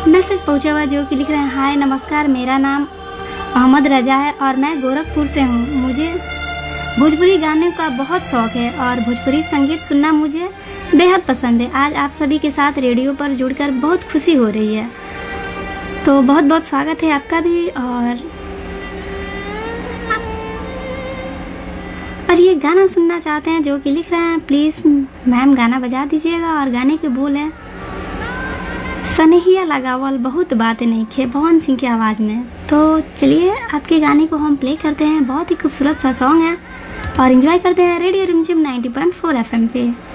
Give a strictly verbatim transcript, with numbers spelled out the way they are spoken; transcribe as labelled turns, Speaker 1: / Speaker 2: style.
Speaker 1: Message पहुंचा हुआ जो कि लिख रहे हैं, हाय नमस्कार, मेरा नाम मोहम्मद रजा है और मैं गोरखपुर से हूँ। मुझे भोजपुरी गाने का बहुत शौक है और भोजपुरी संगीत सुनना मुझे बेहद पसंद है। आज आप सभी के साथ रेडियो पर जुड़कर बहुत खुशी हो रही है, तो बहुत बहुत स्वागत है आपका भी। और और ये गाना सुनना चाहते हैं जो कि लिख रहे हैं, प्लीज़ मैम गाना बजा दीजिएगा। और गाने के बोल हैं, सनहिया लगावल बहुत बातें नहीं खे, भवन सिंह की आवाज़ में। तो चलिए आपके गाने को हम प्ले करते हैं। बहुत ही खूबसूरत सा सॉन्ग है और एंजॉय करते हैं रेडियो रिमझिम नाइंटी पॉइंट फोर एफएम पे।